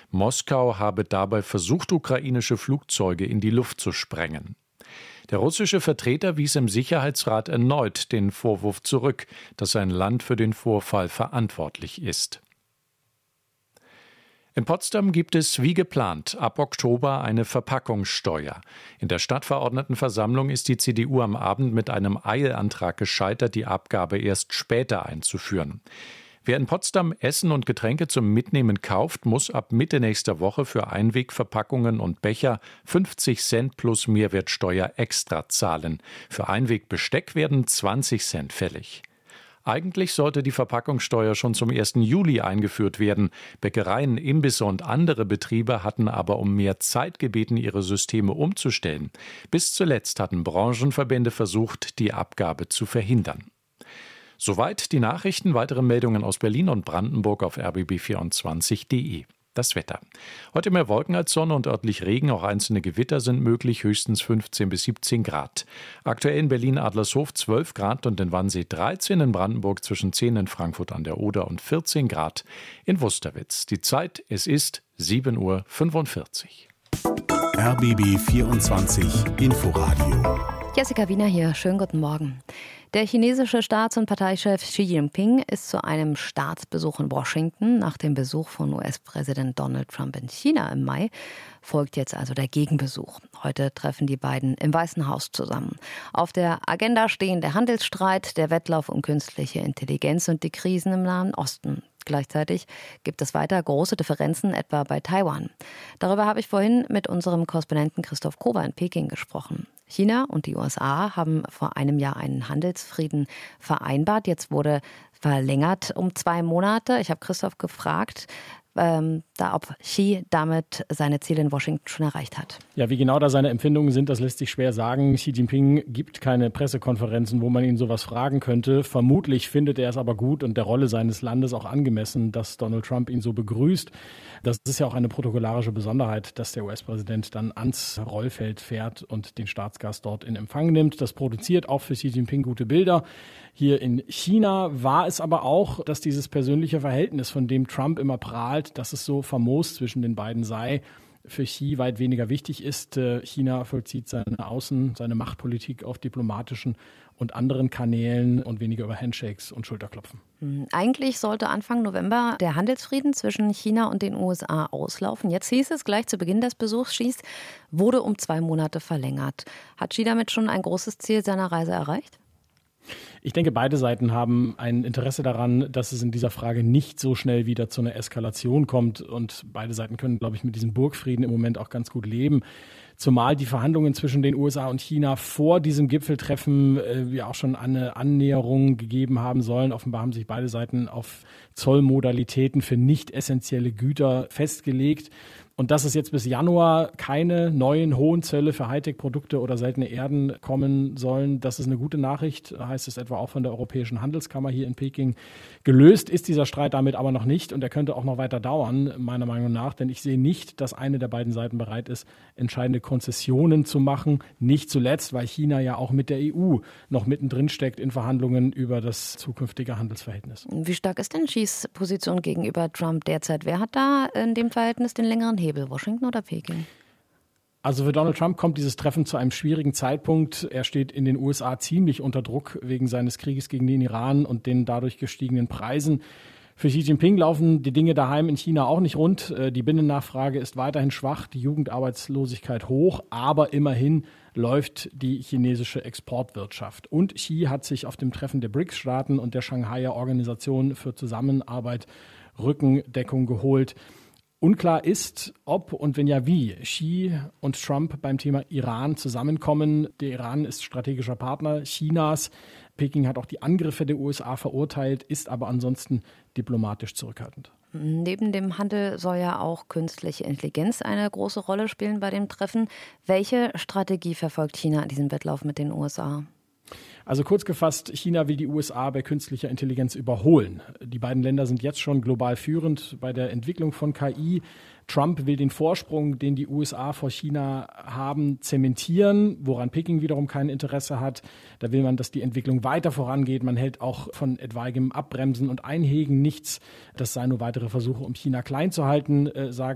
Moskau habe dabei versucht, ukrainische Flugzeuge in die Luft zu sprengen. Der russische Vertreter wies im Sicherheitsrat erneut den Vorwurf zurück, dass sein Land für den Vorfall verantwortlich ist. In Potsdam gibt es wie geplant ab Oktober eine Verpackungssteuer. In der Stadtverordnetenversammlung ist die CDU am Abend mit einem Eilantrag gescheitert, die Abgabe erst später einzuführen. Wer in Potsdam Essen und Getränke zum Mitnehmen kauft, muss ab Mitte nächster Woche für Einwegverpackungen und Becher 50 Cent plus Mehrwertsteuer extra zahlen. Für Einwegbesteck werden 20 Cent fällig. Eigentlich sollte die Verpackungssteuer schon zum 1. Juli eingeführt werden. Bäckereien, Imbisse und andere Betriebe hatten aber um mehr Zeit gebeten, ihre Systeme umzustellen. Bis zuletzt hatten Branchenverbände versucht, die Abgabe zu verhindern. Soweit die Nachrichten. Weitere Meldungen aus Berlin und Brandenburg auf rbb24.de. Das Wetter. Heute mehr Wolken als Sonne und örtlich Regen. Auch einzelne Gewitter sind möglich, höchstens 15 bis 17 Grad. Aktuell in Berlin-Adlershof 12 Grad und in Wannsee 13, in Brandenburg zwischen 10 in Frankfurt an der Oder und 14 Grad in Wusterwitz. Die Zeit, es ist 7:45 Uhr. RBB 24 Inforadio. Jessica Wiener hier, schönen guten Morgen. Der chinesische Staats- und Parteichef Xi Jinping ist zu einem Staatsbesuch in Washington. Nach dem Besuch von US-Präsident Donald Trump in China im Mai folgt jetzt also der Gegenbesuch. Heute treffen die beiden im Weißen Haus zusammen. Auf der Agenda stehen der Handelsstreit, der Wettlauf um künstliche Intelligenz und die Krisen im Nahen Osten. Gleichzeitig gibt es weiter große Differenzen, etwa bei Taiwan. Darüber habe ich vorhin mit unserem Korrespondenten Christoph Kober in Peking gesprochen. China und die USA haben vor einem Jahr einen Handelsfrieden vereinbart. Jetzt wurde verlängert um 2 Monate. Ich habe Christoph gefragt, ob Xi damit seine Ziele in Washington schon erreicht hat. Ja, wie genau da seine Empfindungen sind, das lässt sich schwer sagen. Xi Jinping gibt keine Pressekonferenzen, wo man ihn sowas fragen könnte. Vermutlich findet er es aber gut und der Rolle seines Landes auch angemessen, dass Donald Trump ihn so begrüßt. Das ist ja auch eine protokollarische Besonderheit, dass der US-Präsident dann ans Rollfeld fährt und den Staatsgast dort in Empfang nimmt. Das produziert auch für Xi Jinping gute Bilder. Hier in China war es aber auch, dass dieses persönliche Verhältnis, von dem Trump immer prahlt, dass es so famos zwischen den beiden sei, für Xi weit weniger wichtig ist. China vollzieht seine Machtpolitik auf diplomatischen und anderen Kanälen und weniger über Handshakes und Schulterklopfen. Eigentlich sollte Anfang November der Handelsfrieden zwischen China und den USA auslaufen. Jetzt hieß es gleich zu Beginn des Besuchs, Xis wurde um 2 Monate verlängert. Hat Xi damit schon ein großes Ziel seiner Reise erreicht? Ich denke, beide Seiten haben ein Interesse daran, dass es in dieser Frage nicht so schnell wieder zu einer Eskalation kommt. Und beide Seiten können, glaube ich, mit diesem Burgfrieden im Moment auch ganz gut leben. Zumal die Verhandlungen zwischen den USA und China vor diesem Gipfeltreffen ja auch schon eine Annäherung gegeben haben sollen. Offenbar haben sich beide Seiten auf Zollmodalitäten für nicht essentielle Güter festgelegt. Und dass es jetzt bis Januar keine neuen hohen Zölle für Hightech-Produkte oder seltene Erden kommen sollen, das ist eine gute Nachricht, heißt es etwa auch von der Europäischen Handelskammer hier in Peking. Gelöst ist dieser Streit damit aber noch nicht und er könnte auch noch weiter dauern, meiner Meinung nach, denn ich sehe nicht, dass eine der beiden Seiten bereit ist, entscheidende Konzessionen zu machen. Nicht zuletzt, weil China ja auch mit der EU noch mittendrin steckt in Verhandlungen über das zukünftige Handelsverhältnis. Wie stark ist denn Xis Position gegenüber Trump derzeit? Wer hat da in dem Verhältnis den längeren Hebel? Washington oder Peking? Also für Donald Trump kommt dieses Treffen zu einem schwierigen Zeitpunkt. Er steht in den USA ziemlich unter Druck wegen seines Krieges gegen den Iran und den dadurch gestiegenen Preisen. Für Xi Jinping laufen die Dinge daheim in China auch nicht rund. Die Binnennachfrage ist weiterhin schwach, die Jugendarbeitslosigkeit hoch, aber immerhin läuft die chinesische Exportwirtschaft. Und Xi hat sich auf dem Treffen der BRICS-Staaten und der Shanghaier Organisation für Zusammenarbeit Rückendeckung geholt. Unklar ist, ob und wenn ja wie Xi und Trump beim Thema Iran zusammenkommen. Der Iran ist strategischer Partner Chinas. Peking hat auch die Angriffe der USA verurteilt, ist aber ansonsten diplomatisch zurückhaltend. Neben dem Handel soll ja auch künstliche Intelligenz eine große Rolle spielen bei dem Treffen. Welche Strategie verfolgt China in diesem Wettlauf mit den USA? Also kurz gefasst, China will die USA bei künstlicher Intelligenz überholen. Die beiden Länder sind jetzt schon global führend bei der Entwicklung von KI. Trump will den Vorsprung, den die USA vor China haben, zementieren, woran Peking wiederum kein Interesse hat. Da will man, dass die Entwicklung weiter vorangeht. Man hält auch von etwaigem Abbremsen und Einhegen nichts. Das seien nur weitere Versuche, um China klein zu halten, sagen